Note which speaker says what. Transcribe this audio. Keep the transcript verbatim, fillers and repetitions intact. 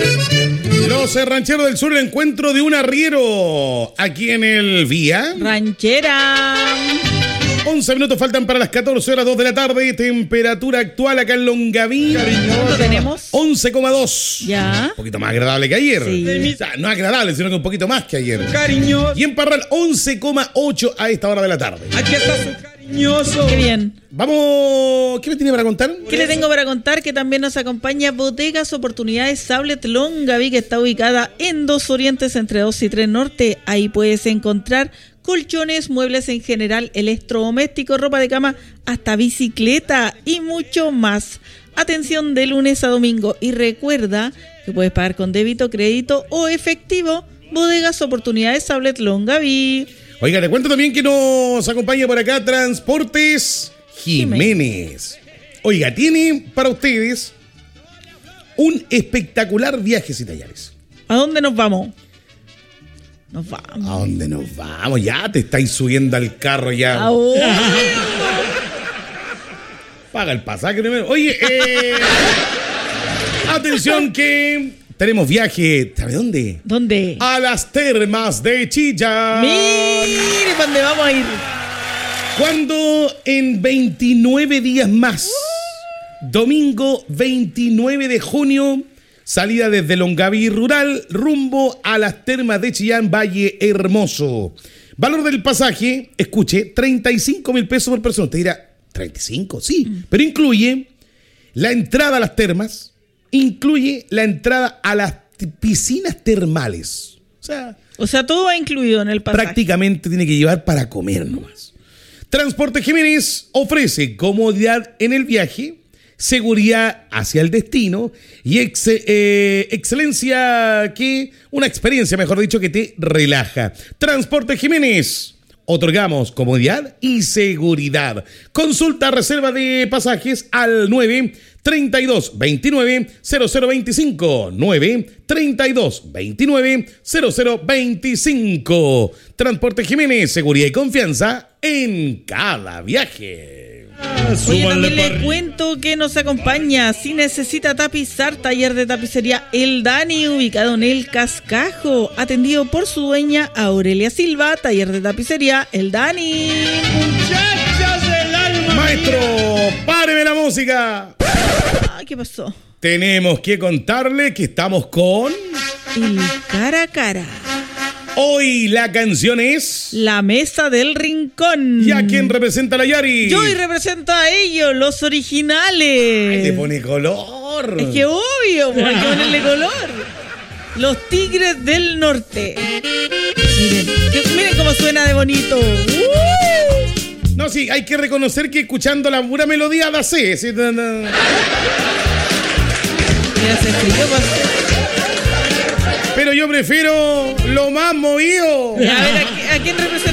Speaker 1: Los rancheros del sur, el encuentro de un arriero aquí en el Vía
Speaker 2: Ranchera.
Speaker 1: once minutos faltan para las catorce horas, dos de la tarde. Temperatura actual acá en Longaví.
Speaker 2: ¿Cuánto tenemos?
Speaker 1: once coma dos.
Speaker 2: Ya.
Speaker 1: Un poquito más agradable que ayer.
Speaker 2: Sí.
Speaker 1: O sea, no agradable, sino que un poquito más que ayer.
Speaker 3: Cariñoso.
Speaker 1: Y en Parral, once coma ocho a esta hora de la tarde.
Speaker 3: Aquí está su cariñoso.
Speaker 2: Qué bien.
Speaker 1: Vamos, ¿qué me tiene para contar?
Speaker 2: ¿Qué le tengo para contar? Que también nos acompaña Bodegas Oportunidades Sablet Longaví, que está ubicada en dos Orientes, entre dos y tres Norte. Ahí puedes encontrar colchones, muebles en general, electrodomésticos, ropa de cama, hasta bicicleta y mucho más. Atención de lunes a domingo. Y recuerda que puedes pagar con débito, crédito o efectivo. Bodegas Oportunidades Sablet Longaví.
Speaker 1: Oiga, le cuento también que nos acompaña por acá Transportes Jiménez. Oiga, tiene para ustedes un espectacular viaje sin talleres.
Speaker 2: ¿A dónde nos vamos? Nos vamos.
Speaker 1: ¿A dónde nos vamos? Ya te estáis subiendo al carro ya.
Speaker 2: Ahora.
Speaker 1: Paga el pasaje primero. Oye, eh, atención que tenemos viaje. ¿Sabe dónde?
Speaker 2: ¿Dónde?
Speaker 1: A las termas de Chillán.
Speaker 2: Mire, ¿para dónde vamos a ir?
Speaker 1: Cuando en veintinueve días más, domingo veintinueve de junio, salida desde Longaví Rural, rumbo a las termas de Chillán, Valle Hermoso. Valor del pasaje, escuche, treinta y cinco mil pesos por persona. Usted dirá, ¿treinta y cinco? Sí, mm. pero incluye la entrada a las termas, incluye la entrada a las piscinas termales. O sea,
Speaker 2: o sea, todo va incluido en el pasaje.
Speaker 1: Prácticamente tiene que llevar para comer nomás. Transporte Jiménez ofrece comodidad en el viaje, seguridad hacia el destino y ex, eh, excelencia que, una experiencia, mejor dicho, que te relaja. Transporte Jiménez, otorgamos comodidad y seguridad. Consulta reserva de pasajes al nueve treinta y dos veintinueve cero cero veinticinco. nueve treinta y dos veintinueve cero cero veinticinco. Transporte Jiménez, seguridad y confianza en cada viaje.
Speaker 2: Oye, también le cuento que nos acompaña, si necesita tapizar, taller de tapicería El Dani, ubicado en El Cascajo, atendido por su dueña Aurelia Silva. Taller de tapicería El Dani.
Speaker 3: Muchachas del alma.
Speaker 1: Maestro, páreme la música.
Speaker 2: Ay, ¿qué pasó?
Speaker 1: Tenemos que contarle que estamos con
Speaker 2: El Cara a Cara.
Speaker 1: Hoy la canción es
Speaker 2: La Mesa del Rincón.
Speaker 1: ¿Y a quién representa la Yari?
Speaker 2: Yo y represento a ellos, los originales.
Speaker 1: Ay, le pone color.
Speaker 2: Es que obvio, pues, hay que ponerle color. Los Tigres del Norte. Miren, miren cómo suena de bonito. ¡Uh!
Speaker 1: No, sí, hay que reconocer que escuchando la pura melodía da sé. ¿Sí?
Speaker 2: Mira, se frío, pues.
Speaker 1: Pero yo prefiero lo más movido.
Speaker 2: A ver, ¿a, ¿a quién representa?